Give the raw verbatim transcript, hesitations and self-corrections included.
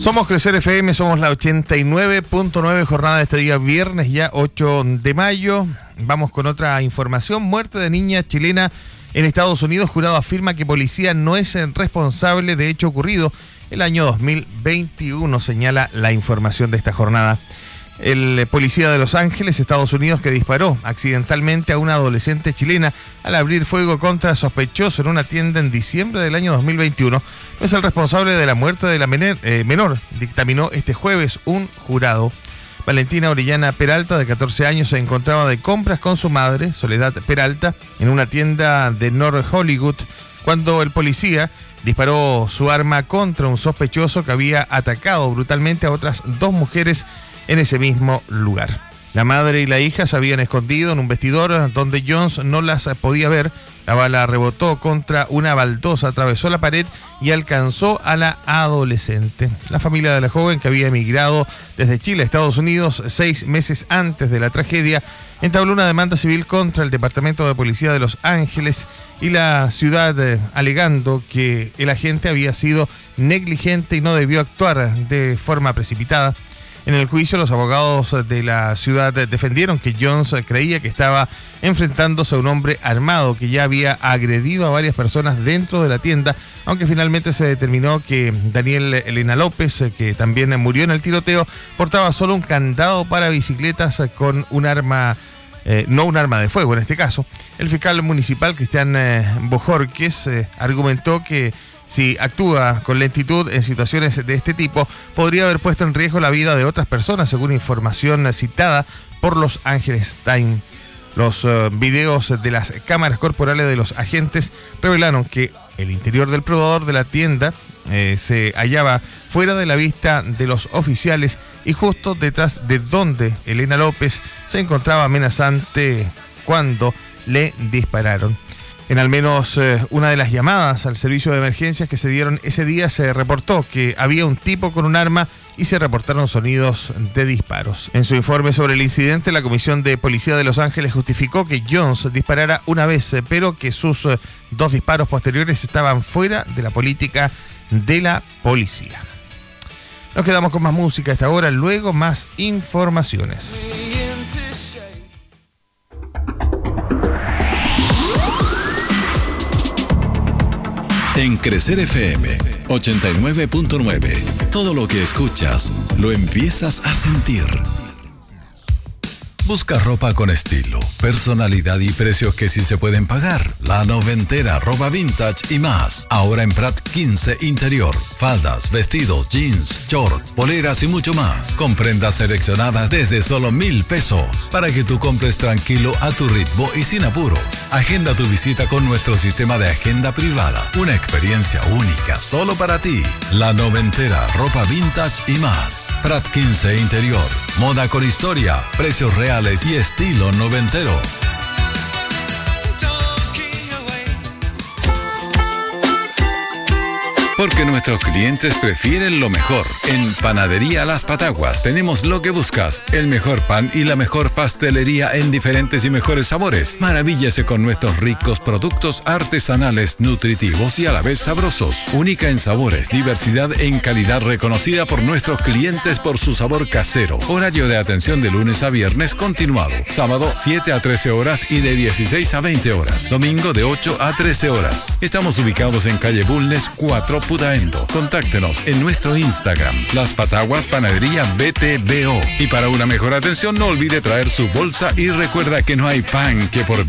Somos Crecer F M, somos la ochenta y nueve punto nueve, jornada de este día viernes, ya ocho de mayo. Vamos con otra información. Muerte de niña chilena en Estados Unidos. Jurado afirma que policía no es el responsable de hecho ocurrido el año dos mil veintiuno, señala la información de esta jornada. El policía de Los Ángeles, Estados Unidos, que disparó accidentalmente a una adolescente chilena al abrir fuego contra sospechoso en una tienda en diciembre del año dos mil veintiuno, no es el responsable de la muerte de la menor, eh, menor, dictaminó este jueves un jurado. Valentina Orellana Peralta, de catorce años, se encontraba de compras con su madre, Soledad Peralta, en una tienda de North Hollywood, cuando el policía disparó su arma contra un sospechoso que había atacado brutalmente a otras dos mujeres en ese mismo lugar. La madre y la hija se habían escondido en un vestidor donde Jones no las podía ver. La bala rebotó contra una baldosa, atravesó la pared y alcanzó a la adolescente. La familia de la joven, que había emigrado desde Chile a Estados Unidos seis meses antes de la tragedia, entabló una demanda civil contra el Departamento de Policía de Los Ángeles y la ciudad, eh, alegando que el agente había sido negligente y no debió actuar de forma precipitada. En el juicio, los abogados de la ciudad defendieron que Jones creía que estaba enfrentándose a un hombre armado que ya había agredido a varias personas dentro de la tienda, aunque finalmente se determinó que Daniel Elena López, que también murió en el tiroteo, portaba solo un candado para bicicletas con un arma, eh, no un arma de fuego en este caso. El fiscal municipal, Cristian eh, Bojorquez, eh, argumentó que si actúa con lentitud en situaciones de este tipo, podría haber puesto en riesgo la vida de otras personas, según información citada por Los Angeles Times. Los uh, videos de las cámaras corporales de los agentes revelaron que el interior del probador de la tienda eh, se hallaba fuera de la vista de los oficiales y justo detrás de donde Elena López se encontraba amenazante cuando le dispararon. En al menos eh, una de las llamadas al servicio de emergencias que se dieron ese día se reportó que había un tipo con un arma y se reportaron sonidos de disparos. En su informe sobre el incidente, la Comisión de Policía de Los Ángeles justificó que Jones disparara una vez, pero que sus eh, dos disparos posteriores estaban fuera de la política de la policía. Nos quedamos con más música a esta hora, luego más informaciones. En Crecer F M ochenta y nueve punto nueve, todo lo que escuchas lo empiezas a sentir. Busca ropa con estilo, personalidad y precios que sí se pueden pagar. La Noventera, ropa vintage y más. Ahora en Prat quince Interior. Faldas, vestidos, jeans, shorts, poleras y mucho más. Con prendas seleccionadas desde solo mil pesos. Para que tú compres tranquilo, a tu ritmo y sin apuros. Agenda tu visita con nuestro sistema de agenda privada. Una experiencia única solo para ti. La Noventera, ropa vintage y más. Prat quince Interior. Moda con historia, precios reales y estilo noventero. Porque nuestros clientes prefieren lo mejor. En Panadería Las Pataguas tenemos lo que buscas, el mejor pan y la mejor pastelería en diferentes y mejores sabores. Maravíllese con nuestros ricos productos artesanales, nutritivos y a la vez sabrosos. Única en sabores, diversidad en calidad reconocida por nuestros clientes por su sabor casero. Horario de atención de lunes a viernes continuado. Sábado siete a trece horas y de dieciséis a veinte horas. Domingo de ocho a trece horas. Estamos ubicados en calle Bulnes cuatro, Putaendo. Contáctenos en nuestro Instagram, Las Pataguas Panadería B T B O. Y para una mejor atención, no olvide traer su bolsa y recuerda que no hay pan que por bien